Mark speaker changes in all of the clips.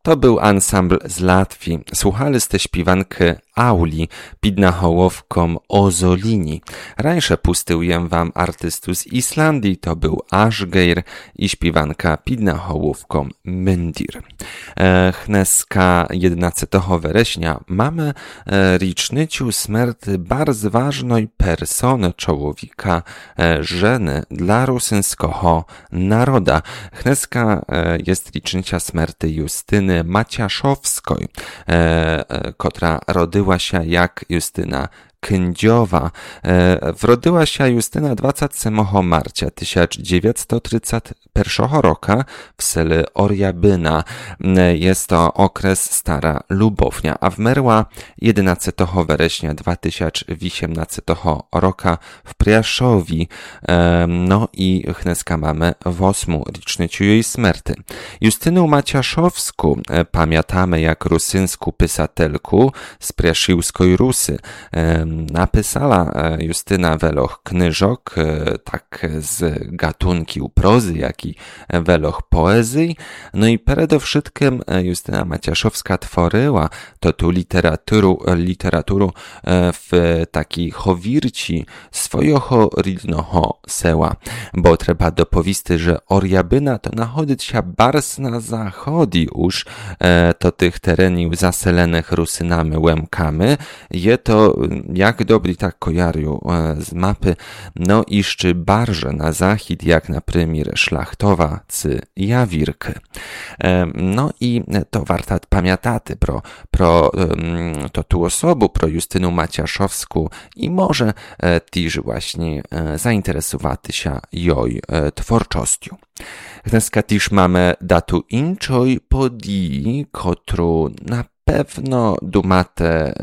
Speaker 1: To był ansambl z Latwii. Słuchaliście śpiewankę Auli pід nahołowką Ozolini. Rańsze pustyłem wam artystu z Islandii, to był Ashgeir i śpiewanka pід nahołowką Myndir. Dneska 11 września mamy rocznicę śmierci bardzo ważnej persony człowieka, żeny dla rosyjskiego naroda. Dneska jest rocznica śmierci Justyny Maciaszowskiej, która rodziła się jak Justyna Kędziowa. Wrodziła się Justyna 27 marca 1931 roku w sele Orjabyna. Jest to okres Stara Lubownia, a wmerła 11 września 2018 roku w Priaszowi. No i dneska mamy 8. rocznicę jej śmierci. Justynę Maciaszowską pamiętamy jak rosyjską pisatelku z Priaszyłskiej Rusy. Napisała Justyna weloch knyżok, tak z gatunki prozy, jak i weloch poezji. No i przede wszystkim Justyna Maciaszowska tworzyła tu literaturę w takiej chowirci swojego rodzinnego seła. Bo trzeba dopowiedzieć, że Orjabyna to nachodzi się bardzo na zachodzi już to tych terenów zaselenych Rusynami Łemkami. Je to jak dobry tak kojarju z mapy, no i jeszcze barże na zachód, jak na przykład Szlachtowa czy Jawirkę. No i to warto pamiętać pro tu osobę, pro Justynę Maciaszowską i może też właśnie zainteresować się jej twórczością. Dneska też mamy datu inczoj podii, którą na pewno dumate,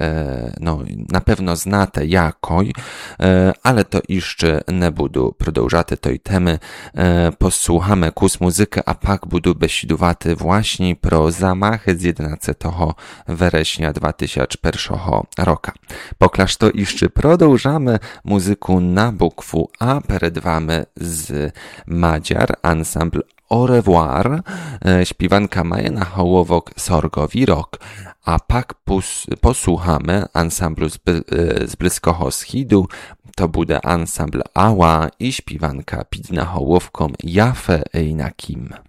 Speaker 1: na pewno znate jakoj, ale to jeszcze nie budu продовжати tej temy. Posłuchamy kus muzykę, a pak budu besidowaty właśnie pro zamachy z 11 września 2001 roku. Poklaż to jeszcze продовжamy muzyku na bukwu, a przed wami z Madziar ansambl Au revoir, śpiewanka Maja na Hołowok Sorgowi Rok, a pak posłuchamy ansamblu z Bliskiego Wschodu, to bude ansambl Ała i śpiewanka pід nahołowką Jafę Einakim.